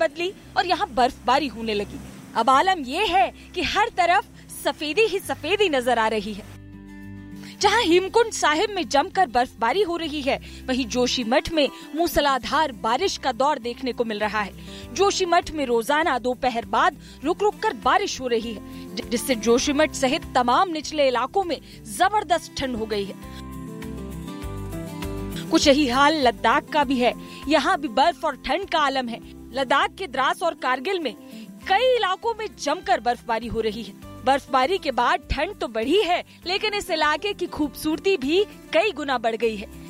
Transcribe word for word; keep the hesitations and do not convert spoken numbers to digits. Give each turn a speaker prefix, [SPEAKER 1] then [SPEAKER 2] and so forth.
[SPEAKER 1] बदली और यहाँ बर्फबारी होने लगी। अब आलम ये है कि हर तरफ सफेदी ही सफेदी नजर आ रही है। जहाँ हेमकुंड साहिब में जमकर बर्फबारी हो रही है, वहीं जोशीमठ में मूसलाधार बारिश का दौर देखने को मिल रहा है। जोशीमठ में रोजाना दोपहर बाद रुक रुक कर बारिश हो रही है, जिससे जोशीमठ सहित तमाम निचले इलाकों में जबरदस्त ठंड हो गई है। कुछ यही हाल लद्दाख का भी है। यहाँ भी बर्फ और ठंड का आलम है। लद्दाख के द्रास और कारगिल में कई इलाकों में जमकर बर्फबारी हो रही है। बर्फबारी के बाद ठंड तो बढ़ी है, लेकिन इस इलाके की खूबसूरती भी कई गुना बढ़ गई है।